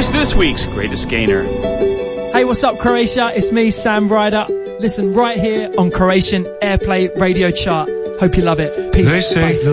Here's this week's greatest gainer. Hey, what's up, Croatia? It's me, Sam Ryder. Listen right here on Croatian Airplay Radio Chart. Hope you love it. Peace. They say bye.